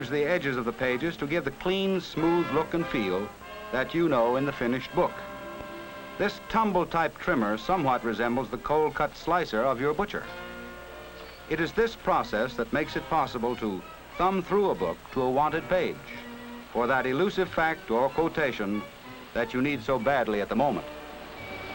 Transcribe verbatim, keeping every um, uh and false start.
the edges of the pages to give the clean, smooth look and feel that you know in the finished book. This tumble-type trimmer somewhat resembles the cold-cut slicer of your butcher. It is this process that makes it possible to thumb through a book to a wanted page, for that elusive fact or quotation that you need so badly at the moment.